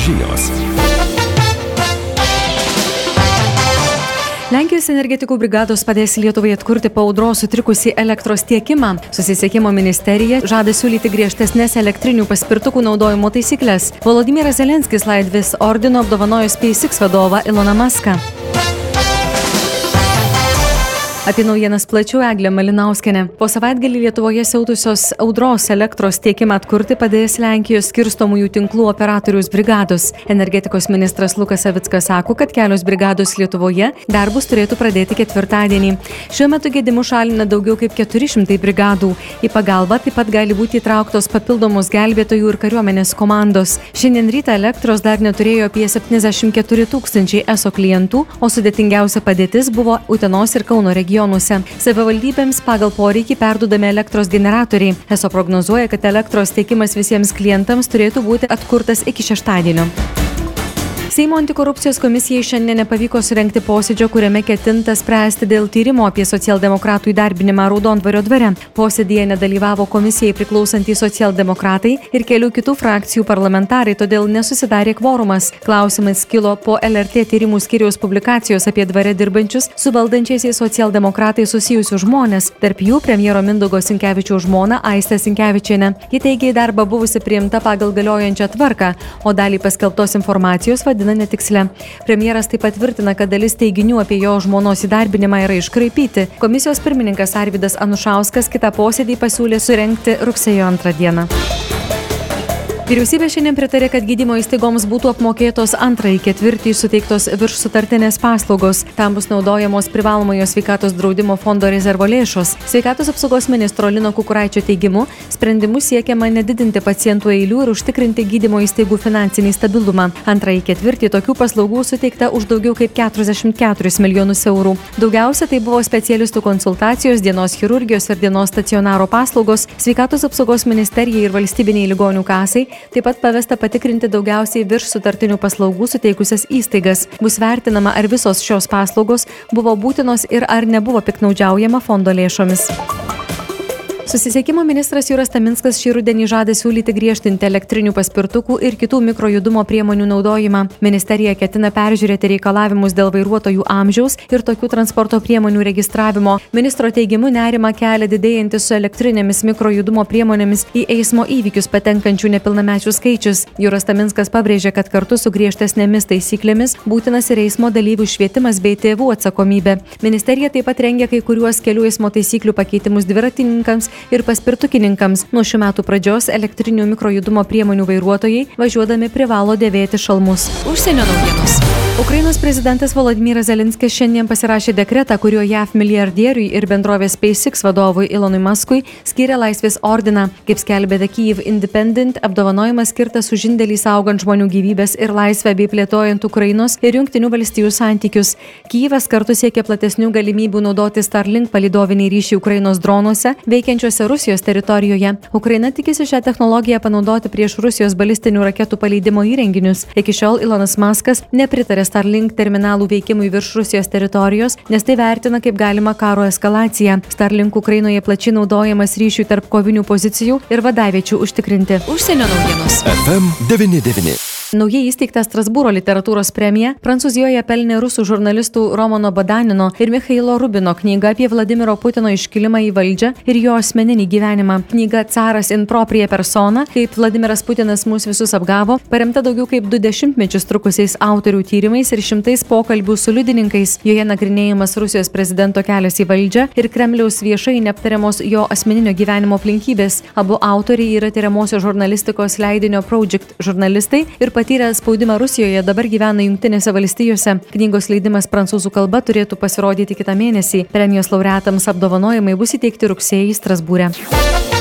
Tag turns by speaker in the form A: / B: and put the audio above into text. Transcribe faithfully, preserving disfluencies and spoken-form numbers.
A: Žinios.
B: Lenkijos energetikų brigados padės Lietuvai atkurti po audros sutrikusį elektros tiekimą. Susisiekimo ministerija žada siūlyti griežtesnės elektrinių paspirtukų naudojimo taisyklės. Volodymyras Zelenskis Laisvės ordino apdovanojo SpaceX vadovą Eloną Muską. Apie naujienas plačiau Eglė Malinauskienė. Po savaitgalį Lietuvoje siautusios audros elektros tiekimą atkurti padės Lenkijos skirstomųjų tinklų operatoriaus brigados. Energetikos ministras Lukas Savickas sako, kad kelios brigados Lietuvoje darbus turėtų pradėti ketvirtadienį. Šiuo metu gedimų šalina daugiau kaip keturi šimtai brigadų. Į pagalbą taip pat gali būti įtrauktos papildomos gelbėtojų ir kariuomenės komandos. Šiandien rytą elektros dar neturėjo apie septyniasdešimt keturi tūkstančiai eso klientų, o sudėtingiausia padėtis buvo Utenos ir Kauno regionuose. Savivaldybėms pagal poreikį perduodami elektros generatoriai. eso prognozuoja, kad elektros tiekimas visiems klientams turėtų būti atkurtas iki šeštadienio. Seimo antikorupcijos komisijai šiandien nepavyko surengti posėdžio, kuriame ketinta spręsti dėl tyrimo apie socialdemokratų įdarbinimą Raudondvario dvare. Posėdyje nedalyvavo komisijai priklausantys socialdemokratai ir kelių kitų frakcijų parlamentarai, todėl nesusidarė kvorumas. Klausimas kilo po el er tė tyrimų skyriaus publikacijos apie dvare dirbančius su valdančiaisiais socialdemokratai susijusius žmonės, tarp jų premjero Mindaugo Sinkevičiaus žmona Aistė Sinkevičienė. Ji teigė į darbą buvusi priimta pagal galiojančią tvarką, o dalį paskelbtos informacijos vadina netikslę. Premjeras taip pat tvirtina, kad dalis teiginių apie jo žmonos įdarbinimą yra iškraipyti. Komisijos pirmininkas Arvydas Anušauskas kitą posėdį pasiūlė surengti rugsėjo antrą dieną. Vyriausybė šiandien pritarė, kad gydymo įstaigoms būtų apmokėtos antrąjį ketvirtį suteiktos virš sutartinės paslaugos. Tam bus naudojamos privalomojo sveikatos draudimo fondo rezervo lėšos. Sveikatos apsaugos ministro Lino Kukuraičio teigimu, sprendimu siekiama nedidinti pacientų eilių ir užtikrinti gydymo įstaigų finansinį stabilumą. Antrąjį ketvirtį tokių paslaugų suteikta už daugiau kaip keturiasdešimt keturis milijonus eurų. Daugiausia tai buvo specialistų konsultacijos, dienos chirurgijos ir dienos stacionaro paslaugos. Sveikatos apsaugos ministerijai ir valstybiniai ligonių kasai taip pat pavesta patikrinti daugiausiai virš sutartinių paslaugų suteikusias įstaigas. Bus vertinama, ar visos šios paslaugos buvo būtinos ir ar nebuvo piktnaudžiaujama fondo lėšomis. Susisiekimo ministras Juras Taminskas šį rudenį žada siūlyti griežtinti elektrinių paspirtukų ir kitų mikrojudumo priemonių naudojimą. Ministerija ketina peržiūrėti reikalavimus dėl vairuotojų amžiaus ir tokių transporto priemonių registravimo. Ministro teigimu nerimą kelia didėjantis su elektrinėmis mikrojudumo priemonėmis į eismo įvykius patenkančių nepilnamečių skaičius. Juras Taminskas pabrėžė, kad kartu su griežtesnėmis taisyklėmis būtinas ir eismo dalyvių švietimas bei tėvų atsakomybė. Ministerija taip pat rengia kai kuriuos kelių eismo taisyklių pakeitimus dviratininkams ir paspirtukininkams. Nuo šių metų pradžios elektrinių mikrojudumo priemonių vairuotojai važiuodami privalo dėvėti šalmus. Užsienio naujienos. Ukrainos prezidentas Volodymyras Zelenskis šiandien pasirašė dekretą, kuriuo jav milijardieriui ir bendrovės SpaceX vadovui Elonui Muskui skyrė Laisvės ordiną. Kaip skelbė The Kyiv Independent, apdovanojimas skirtas už indėlį saugant žmonių gyvybės ir laisvę bei plėtojant Ukrainos ir Jungtinių valstijų santykius. Kyjivas kartu siekia platesnių galimybių naudoti Starlink palydoviniai ryšiai Ukrainos dronuose, veikiančiuose Rusijos teritorijoje. Ukraina tikisi šią technologiją panaudoti prieš Rusijos balistinių raketų paleidimo įrenginius. Iki šiol Elonas Muskas nepritarė Starlink terminalų veikimui virš Rusijos teritorijos, nes tai vertina kaip galima karo eskalaciją. Starlink Ukrainoje plačiai naudojamas ryšių tarp kovinių pozicijų ir vadaviečių užtikrinti. Užsienio naujienos.
A: ef em devyni devyni.
B: Naujai įsteigta Strasbūro literatūros premija Prancūzijoje pelnė rusų žurnalistų Romano Badanino ir Michailo Rubino knyga apie Vladimiro Putino iškilimą į valdžią ir jo asmeninį gyvenimą. Knyga Caras in propria persona, kaip Vladimiras Putinas mus visus apgavo, paremta daugiau kaip du dešimtmečius trukusiais autorių tyrimais ir šimtais pokalbių su liudininkais. Joje nagrinėjamas Rusijos prezidento kelias į valdžią ir Kremliaus viešai neaptariamos jo asmeninio gyvenimo aplinkybės. Abu autoriai yra tyriamosios žurnalistikos leidinio Project žurnalistai ir patyrę spaudimą Rusijoje, dabar gyvena Jungtinėse valstijose. Knygos leidimas prancūzų kalba turėtų pasirodyti kitą mėnesį. Premijos laureatams apdovanojimai bus įteikti rugsėjį Strasbūre.